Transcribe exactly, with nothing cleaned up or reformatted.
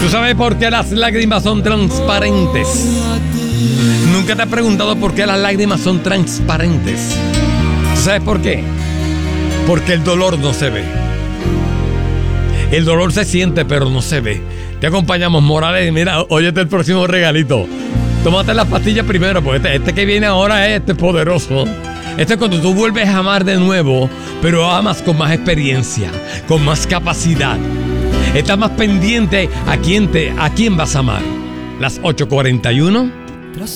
¿Tú sabes por qué las lágrimas son transparentes? ¿Nunca te has preguntado por qué las lágrimas son transparentes? ¿Tú sabes por qué? Porque el dolor no se ve. El dolor se siente, pero no se ve. Te acompañamos, Morales. Mira, óyete el próximo regalito. Tómate las pastillas primero, porque este, este que viene ahora es este poderoso. Este es cuando tú vuelves a amar de nuevo, pero amas con más experiencia, con más capacidad. Estás más pendiente a quién, te, a quién vas a amar. Las ocho cuarenta y uno.